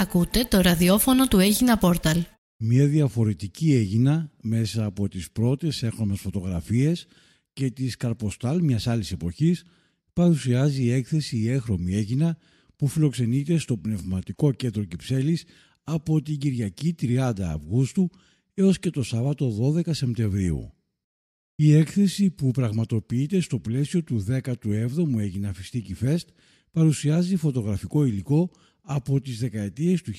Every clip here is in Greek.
Ακούτε το ραδιόφωνο του Έγινα Πόρταλ. Μια διαφορετική Έγινα μέσα από τις πρώτες έγχρωμες φωτογραφίες και τις καρποστάλ μιας άλλης εποχής παρουσιάζει η έκθεση «Η έγχρωμη Έγινα» που φιλοξενείται στο Πνευματικό Κέντρο Κυψέλης από την Κυριακή 30 Αυγούστου έως και το Σάββατο 12 Σεπτεμβρίου. Η έκθεση που πραγματοποιείται στο πλαίσιο του 17ου Έγινα Φιστίκι Fest παρουσιάζει φωτογραφικό υλικό από τις δεκαετίες του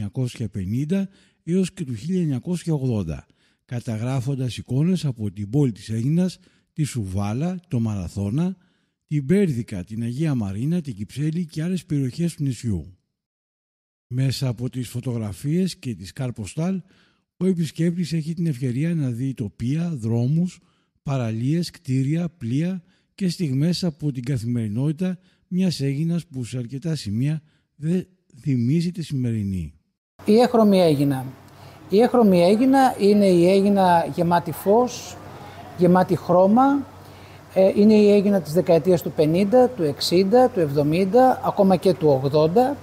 1950 έως και του 1980, καταγράφοντας εικόνες από την πόλη της Έγινας, τη Σουβάλα, το Μαραθώνα, την Πέρδικα, την Αγία Μαρίνα, την Κυψέλη και άλλες περιοχές του νησιού. Μέσα από τις φωτογραφίες και τις καρποστάλ, ο επισκέπτης έχει την ευκαιρία να δει τοπία, δρόμους, παραλίες, κτίρια, πλοία και στιγμές από την καθημερινότητα μιας Έγινας που σε αρκετά σημεία δεν θυμίζει τη σημερινή. Η έγχρωμη Έγινα. Η έγχρωμη Έγινα είναι η Έγινα γεμάτη φως, γεμάτη χρώμα. Είναι η Έγινα της δεκαετίας του 50, του 60, του 70, ακόμα και του 80.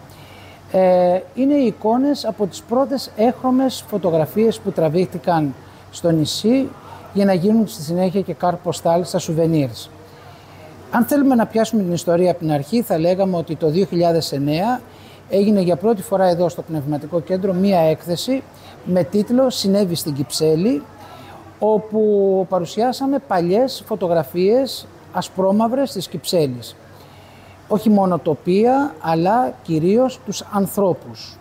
Είναι οι εικόνες από τις πρώτες έγχρωμες φωτογραφίες που τραβήχτηκαν στο νησί για να γίνουν στη συνέχεια και καρποστάλ στα σουβενίρς. Αν θέλουμε να πιάσουμε την ιστορία από την αρχή, θα λέγαμε ότι το 2009 έγινε για πρώτη φορά εδώ στο Πνευματικό Κέντρο μία έκθεση με τίτλο «Συνέβη στην Κυψέλη», όπου παρουσιάσαμε παλιές φωτογραφίες ασπρόμαυρες της Κυψέλης. Όχι μόνο τοπία, αλλά κυρίως τους ανθρώπους.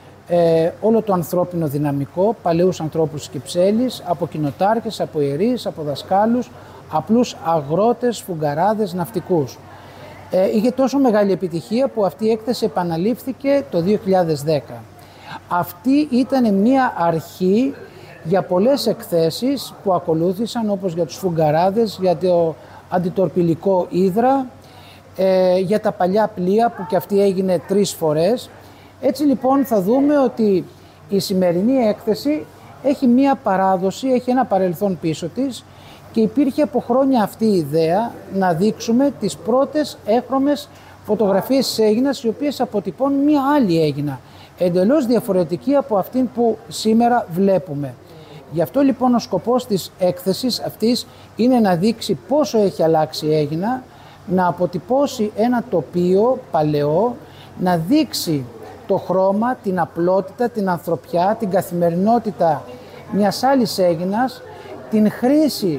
Όλο το ανθρώπινο δυναμικό, παλαιούς ανθρώπους της Κυψέλης, από κοινοτάρχες, από ιερείς, από δασκάλους, απλούς αγρότες, φουγκαράδες, ναυτικούς. Είχε τόσο μεγάλη επιτυχία που αυτή η έκθεση επαναλήφθηκε το 2010. Αυτή ήταν μια αρχή για πολλές εκθέσεις που ακολούθησαν, όπως για τους φουγκαράδες, για το αντιτορπιλικό ύδρα, για τα παλιά πλοία που και αυτή έγινε 3 φορές. Έτσι λοιπόν θα δούμε ότι η σημερινή έκθεση έχει μια παράδοση, έχει ένα παρελθόν πίσω της και υπήρχε από χρόνια αυτή η ιδέα να δείξουμε τις πρώτες έγχρωμες φωτογραφίες της Έγινας, οι οποίες αποτυπώνουν μια άλλη Έγινα, εντελώς διαφορετική από αυτήν που σήμερα βλέπουμε. Γι' αυτό λοιπόν ο σκοπός της έκθεσης αυτής είναι να δείξει πόσο έχει αλλάξει η Έγινα, να αποτυπώσει ένα τοπίο παλαιό, να δείξει το χρώμα, την απλότητα, την ανθρωπιά, την καθημερινότητα μιας άλλης Έγινας, την χρήση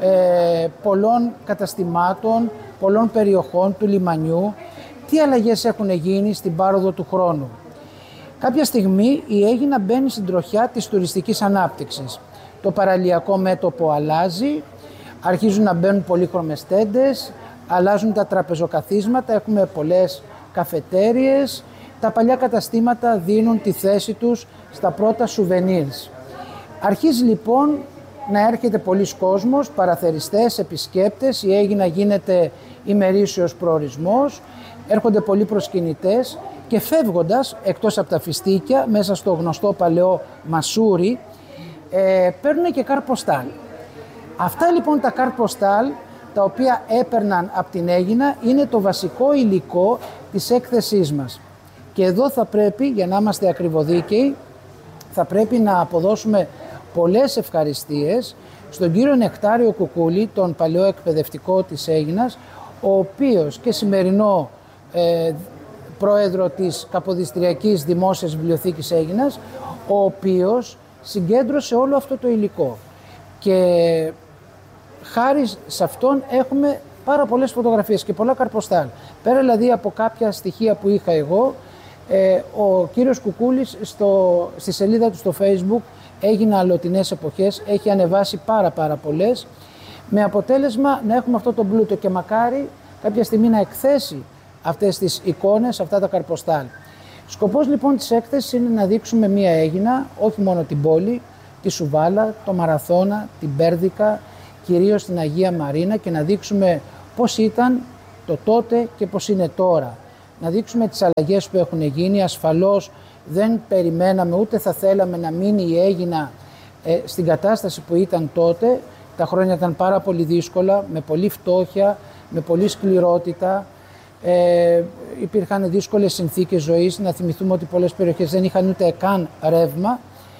πολλών καταστημάτων, πολλών περιοχών του λιμανιού, τι αλλαγές έχουν γίνει στην πάροδο του χρόνου. Κάποια στιγμή η Έγινα μπαίνει στην τροχιά της τουριστικής ανάπτυξης. Το παραλιακό μέτωπο αλλάζει, αρχίζουν να μπαίνουν πολύχρωμες τέντες, αλλάζουν τα τραπεζοκαθίσματα, έχουμε πολλές καφετέριες, τα παλιά καταστήματα δίνουν τη θέση τους στα πρώτα σουβενίρς. Αρχίζει λοιπόν να έρχεται πολλής κόσμος, παραθεριστές, επισκέπτες, η Έγινα γίνεται ημερήσιος προορισμός, έρχονται πολλοί προσκυνητές και φεύγοντας εκτός από τα φιστίκια, μέσα στο γνωστό παλαιό Μασούρι, παίρνουν και καρποστάλ. Αυτά λοιπόν τα καρποστάλ, τα οποία έπαιρναν από την Έγινα, είναι το βασικό υλικό της έκθεσής μας. Και εδώ θα πρέπει, για να είμαστε ακριβοδίκαιοι, θα πρέπει να αποδώσουμε πολλές ευχαριστίες στον κύριο Νεκτάριο Κουκούλη, τον παλαιό εκπαιδευτικό της Έγινας, ο οποίος και σημερινό πρόεδρο της Καποδιστριακής Δημόσιας Βιβλιοθήκης Έγινας, ο οποίος συγκέντρωσε όλο αυτό το υλικό. Και χάρη σε αυτόν έχουμε πάρα πολλές φωτογραφίες και πολλά καρποστάλ. Πέρα δηλαδή από κάποια στοιχεία που είχα εγώ, ο κύριος Κουκούλης στη σελίδα του στο Facebook Έγινα Αλλοτινές Εποχές, έχει ανεβάσει πάρα πολλές, με αποτέλεσμα να έχουμε αυτό το πλούτο και μακάρι κάποια στιγμή να εκθέσει αυτές τις εικόνες, αυτά τα καρποστάλ. Σκοπός λοιπόν της έκθεσης είναι να δείξουμε μία Έγινα, όχι μόνο την πόλη, τη Σουβάλα, το Μαραθώνα, την Πέρδικα, κυρίως την Αγία Μαρίνα, και να δείξουμε πώς ήταν το τότε και πώς είναι τώρα. Να δείξουμε τις αλλαγές που έχουν γίνει. Ασφαλώς δεν περιμέναμε ούτε θα θέλαμε να μείνει η Έγινα στην κατάσταση που ήταν τότε. Τα χρόνια ήταν πάρα πολύ δύσκολα, με πολλή φτώχεια, με πολλή σκληρότητα. υπήρχαν δύσκολες συνθήκες ζωής. Να θυμηθούμε ότι πολλές περιοχές δεν είχαν ούτε καν ρεύμα.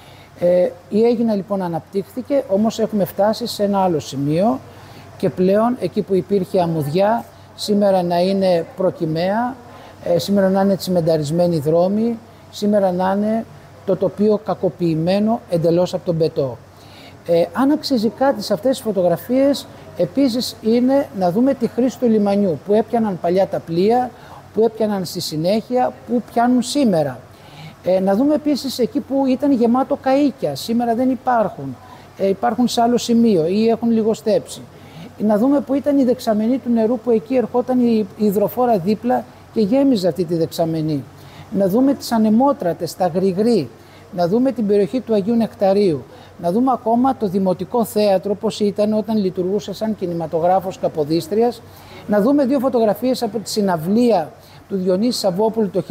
Η Αίγινα λοιπόν αναπτύχθηκε, όμως έχουμε φτάσει σε ένα άλλο σημείο και πλέον εκεί που υπήρχε αμμουδιά, σήμερα να είναι προκυμαία, σήμερα να είναι τσιμενταρισμένοι δρόμοι, σήμερα να είναι το τοπίο κακοποιημένο εντελώς από τον μπετό. Αν αξίζει κάτι σε αυτές τις φωτογραφίες, επίσης είναι να δούμε τη χρήση του λιμανιού, που έπιαναν παλιά τα πλοία, που έπιαναν στη συνέχεια, που πιάνουν σήμερα. Να δούμε επίσης εκεί που ήταν γεμάτο καΐκια, σήμερα δεν υπάρχουν, υπάρχουν σε άλλο σημείο ή έχουν λιγοστέψει. Να δούμε που ήταν η δεξαμενή του νερού, που εκεί ερχόταν η υδροφόρα δίπλα και γέμιζε αυτή τη δεξαμενή. Να δούμε τις ανεμότρατες, τα γρηγρή, να δούμε την περιοχή του Αγίου Νεκταρίου, να δούμε ακόμα το Δημοτικό Θέατρο πώς ήταν όταν λειτουργούσε σαν κινηματογράφος Καποδίστριας, να δούμε 2 φωτογραφίες από τη συναυλία του Διονύση Σαββόπουλου το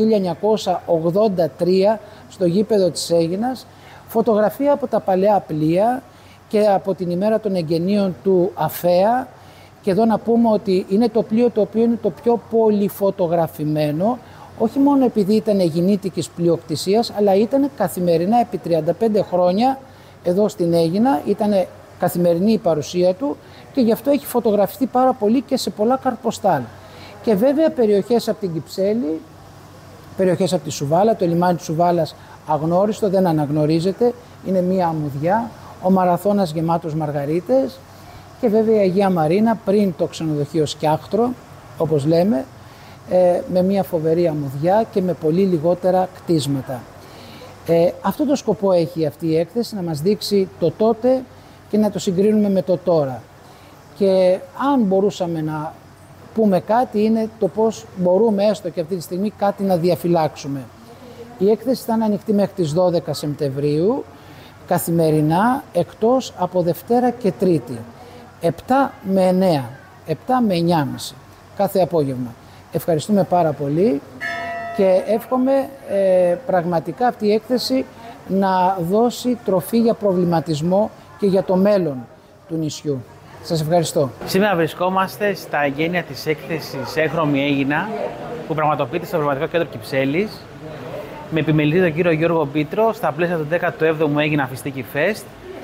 1983 στο γήπεδο της Αίγινας, φωτογραφία από τα παλαιά πλοία και από την ημέρα των εγγενείων του Αφέα, και εδώ να πούμε ότι είναι το πλοίο το οποίο είναι το πιο πολυφωτογραφημένο, όχι μόνο επειδή ήταν γεννήτικης πλειοκτησίας, αλλά ήταν καθημερινά επί 35 χρόνια εδώ στην Αίγινα, ήταν καθημερινή η παρουσία του και γι' αυτό έχει φωτογραφιστεί πάρα πολύ και σε πολλά καρποστάλ. Και βέβαια περιοχές από την Κυψέλη, περιοχές από τη Σουβάλα, το λιμάνι της Σουβάλας αγνώριστο, δεν αναγνωρίζεται, είναι μία αμμουδιά, ο Μαραθώνας γεμάτος μαργαρίτες και βέβαια η Αγία Μαρίνα πριν το ξενοδοχείο Σκιάχτρο, όπως λέμε, με μία φοβερή αμμουδιά και με πολύ λιγότερα κτίσματα. Αυτό το σκοπό έχει αυτή η έκθεση, να μας δείξει το τότε και να το συγκρίνουμε με το τώρα. Και αν μπορούσαμε να πούμε κάτι, είναι το πώς μπορούμε έστω και αυτή τη στιγμή κάτι να διαφυλάξουμε. Η έκθεση θα είναι ανοιχτή μέχρι τις 12 Σεπτεμβρίου, καθημερινά, εκτός από Δευτέρα και Τρίτη, 7 με 9, 7 με 9.30 κάθε απόγευμα. Ευχαριστούμε πάρα πολύ και εύχομαι πραγματικά αυτή η έκθεση να δώσει τροφή για προβληματισμό και για το μέλλον του νησιού. Σας ευχαριστώ. Σήμερα βρισκόμαστε στα εγγένεια της έκθεσης Έγχρωμη Αίγινα που πραγματοποιείται στο Ευρωπαϊκό Κέντρο Κυψέλης με επιμελητή τον κύριο Γιώργο Πίτρο στα πλαίσια του 17ου Αίγινα Φιστίκι Fest.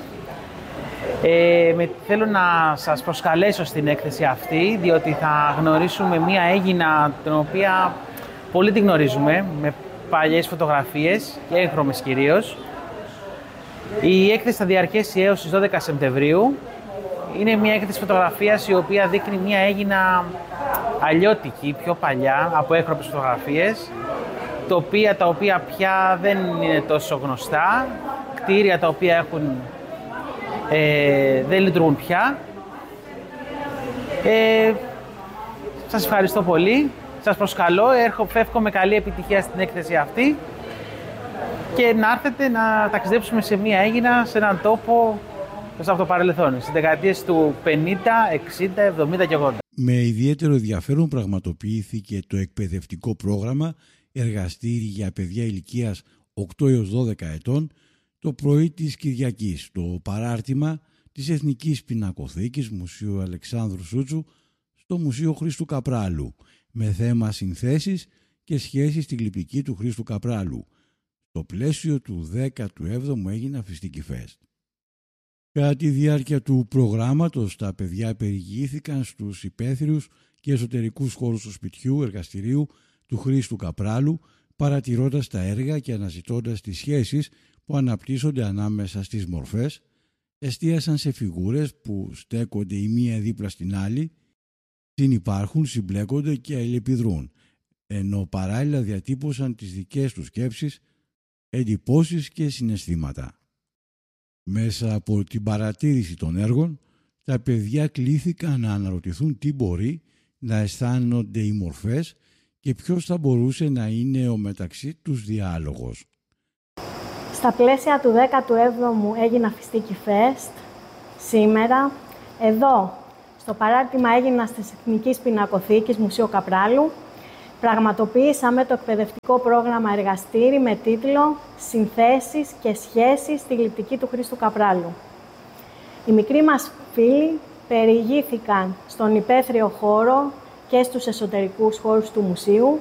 Θέλω να σας προσκαλέσω στην έκθεση αυτή, διότι θα γνωρίσουμε μία Αίγινα την οποία πολύ την γνωρίζουμε, με παλιές φωτογραφίες και έγχρωμες κυρίως. Η έκθεση θα διαρκέσει έως τις 12 Σεπτεμβρίου. Είναι μια έκθεση φωτογραφίας η οποία δείχνει μια Αίγινα αλλιώτικη, πιο παλιά, από έγχρωμες φωτογραφίες, τα οποία πια δεν είναι τόσο γνωστά, κτίρια τα οποία δεν λειτουργούν πια. Σας ευχαριστώ πολύ, σας προσκαλώ, εύχομαι καλή επιτυχία στην έκθεση αυτή και να έρθετε να ταξιδέψουμε σε μια Αίγινα, σε έναν τόπο από το παρελθόν, στις δεκαετίες του 50, 60, 70 και 80. Με ιδιαίτερο ενδιαφέρον πραγματοποιήθηκε το εκπαιδευτικό πρόγραμμα εργαστήρι για παιδιά ηλικίας 8 έως 12 ετών το πρωί της Κυριακής, το παράρτημα της Εθνικής Πινακοθήκης Μουσείου Αλεξάνδρου Σούτσου στο Μουσείο Χρήστου Καπράλου, με θέμα συνθέσεις και σχέσεις στη γλυπτική του Χρήστου Καπράλου, στο πλαίσιο του 17ου Αίγινα Φιστίκι Fest. Κατά τη διάρκεια του προγράμματος, τα παιδιά περιηγήθηκαν στους υπαίθριους και εσωτερικούς χώρους του σπιτιού εργαστηρίου του Χρήστου Καπράλου, παρατηρώντας τα έργα και αναζητώντας τις σχέσεις που αναπτύσσονται ανάμεσα στις μορφές, εστίασαν σε φιγούρες που στέκονται η μία δίπλα στην άλλη, συνυπάρχουν, συμπλέκονται και αλληλεπιδρούν, ενώ παράλληλα διατύπωσαν τις δικές τους σκέψεις, εντυπώσεις και συναισθήματα. Μέσα από την παρατήρηση των έργων, τα παιδιά κλήθηκαν να αναρωτηθούν τι μπορεί να αισθάνονται οι μορφές και ποιος θα μπορούσε να είναι ο μεταξύ τους διάλογος. Στα πλαίσια του 17ου Αίγινα Φιστίκι Fest, σήμερα, εδώ, στο παράρτημα Αίγινας της Εθνικής Πινακοθήκης Μουσείου Καπράλου, πραγματοποιήσαμε το εκπαιδευτικό πρόγραμμα εργαστήρι με τίτλο «Συνθέσεις και σχέσεις στη γλυπτική του Χρήστου Καπράλου». Οι μικροί μας φίλοι περιηγήθηκαν στον υπαίθριο χώρο και στους εσωτερικούς χώρους του μουσείου,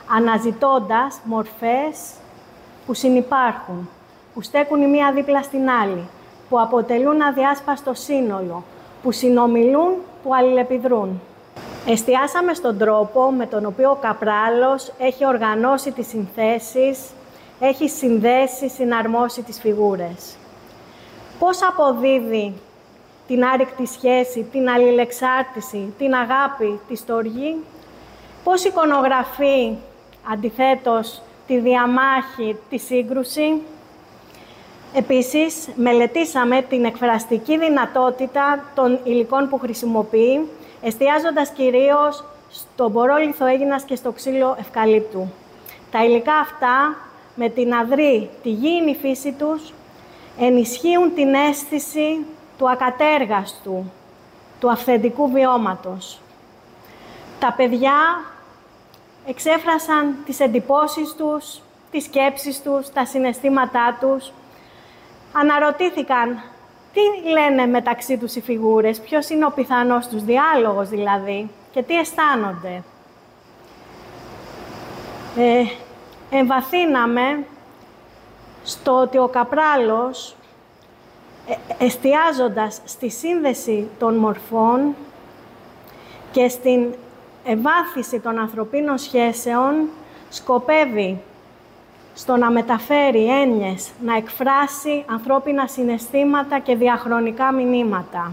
αναζητώντας μορφές που συνυπάρχουν, που στέκουν η μία δίπλα στην άλλη, που αποτελούν αδιάσπαστο σύνολο, που συνομιλούν, που αλληλεπιδρούν. Εστιάσαμε στον τρόπο με τον οποίο ο Καπράλος έχει οργανώσει τις συνθέσεις, έχει συνδέσει, συναρμόσει τις φιγούρες. Πώς αποδίδει την άρρηκτη σχέση, την αλληλεξάρτηση, την αγάπη, τη στοργή, πώς εικονογραφεί αντιθέτως τη διαμάχη, τη σύγκρουση. Επίσης, μελετήσαμε την εκφραστική δυνατότητα των υλικών που χρησιμοποιεί, εστιάζοντας κυρίως στον πορόλιθο αίγινας και στο ξύλο ευκαλύπτου. Τα υλικά αυτά, με την αδρή, τη γήινη φύση τους, ενισχύουν την αίσθηση του ακατέργαστου, του αυθεντικού βιώματος. Τα παιδιά εξέφρασαν τις εντυπώσεις τους, τις σκέψεις τους, τα συναισθήματά τους. Αναρωτήθηκαν τι λένε μεταξύ τους οι φιγούρες, ποιος είναι ο πιθανός τους διάλογος δηλαδή και τι αισθάνονται. Εμβαθύναμε στο ότι ο Καπράλος, εστιάζοντας στη σύνδεση των μορφών και στην ευάθυνση των ανθρωπίνων σχέσεων, σκοπεύει στο να μεταφέρει έννοιες, να εκφράσει ανθρώπινα συναισθήματα και διαχρονικά μηνύματα.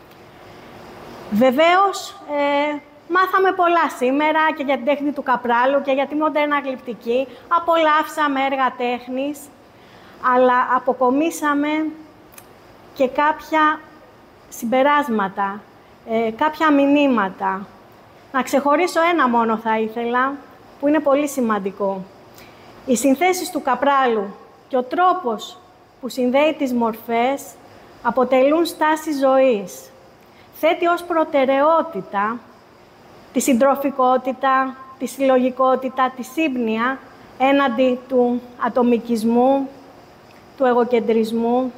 Βεβαίως, μάθαμε πολλά σήμερα και για την τέχνη του Καπράλου και για τη μοντέρνα γλυπτική. Απολαύσαμε έργα τέχνης, αλλά αποκομίσαμε και κάποια συμπεράσματα, κάποια μηνύματα. Να ξεχωρίσω ένα μόνο θα ήθελα, που είναι πολύ σημαντικό. Οι συνθέσεις του Καπράλου και ο τρόπος που συνδέει τις μορφές αποτελούν στάση ζωής. Θέτει ως προτεραιότητα τη συντροφικότητα, τη συλλογικότητα, τη σύμπνοια έναντι του ατομικισμού, του εγωκεντρισμού.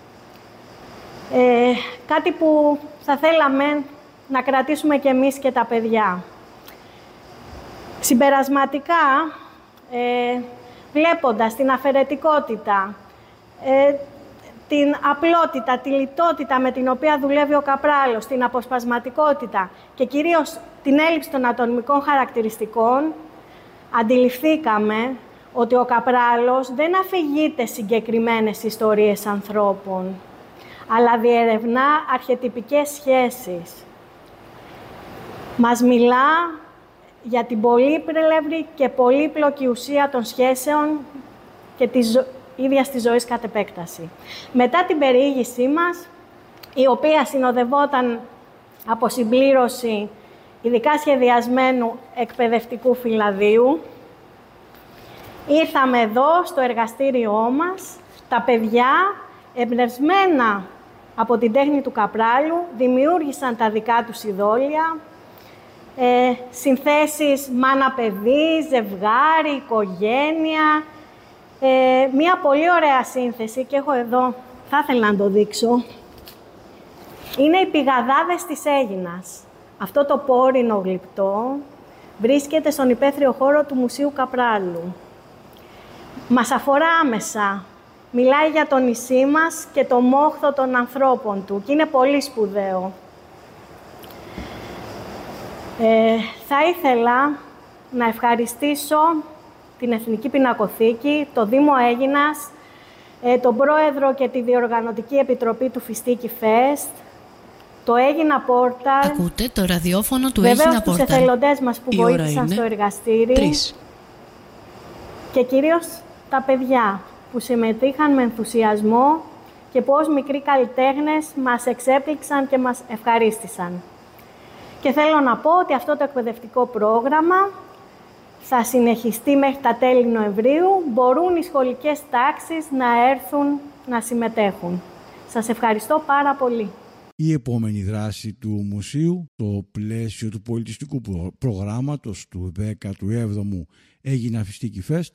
Κάτι που θα θέλαμε να κρατήσουμε κι εμείς και τα παιδιά. Συμπερασματικά, βλέποντας την αφαιρετικότητα, την απλότητα, τη λιτότητα με την οποία δουλεύει ο Καπράλος, την αποσπασματικότητα και κυρίως την έλλειψη των ατομικών χαρακτηριστικών, αντιληφθήκαμε ότι ο Καπράλος δεν αφηγείται συγκεκριμένες ιστορίες ανθρώπων, αλλά διερευνά αρχετυπικές σχέσεις. Μας μιλά για την πολύπλευρη και πολύπλοκη ουσία των σχέσεων και της ίδιας της ζωής κατ' επέκταση. Μετά την περιήγησή μας, η οποία συνοδευόταν από συμπλήρωση ειδικά σχεδιασμένου εκπαιδευτικού φυλαδίου, ήρθαμε εδώ στο εργαστήριό μας. Τα παιδιά, εμπνευσμένα από την τέχνη του Καπράλου, δημιούργησαν τα δικά τους ειδόλια, συνθέσεις μάνα-παιδί, ζευγάρι, οικογένεια. Μία πολύ ωραία σύνθεση, και έχω εδώ, θα ήθελα να το δείξω, είναι οι πηγαδάδες της Αίγινας. Αυτό το πόρινο γλυπτό βρίσκεται στον υπαίθριο χώρο του Μουσείου Καπράλου. Μας αφορά άμεσα. Μιλάει για το νησί μας και το μόχθο των ανθρώπων του και είναι πολύ σπουδαίο. Θα ήθελα να ευχαριστήσω την Εθνική Πινακοθήκη, το Δήμο Αίγινας, τον Πρόεδρο και τη Διοργανωτική Επιτροπή του Φιστίκι Φεστ, το Αίγινα Πόρταλ. Ακούτε το ραδιόφωνο του Αίγινα Πόρταλ. Βεβαίως τους εθελοντές μας που βοήθησαν στο εργαστήρι. 3. Και κυρίως τα παιδιά που συμμετείχαν με ενθουσιασμό και πώς μικροί καλλιτέχνες μας εξέπληξαν και μας ευχαρίστησαν. Και θέλω να πω ότι αυτό το εκπαιδευτικό πρόγραμμα θα συνεχιστεί μέχρι τα τέλη Νοεμβρίου. Μπορούν οι σχολικές τάξεις να έρθουν να συμμετέχουν. Σας ευχαριστώ πάρα πολύ. Η επόμενη δράση του Μουσείου, το πλαίσιο του πολιτιστικού προγράμματος του 17ου Αίγινα Φιστίκι Φεστ,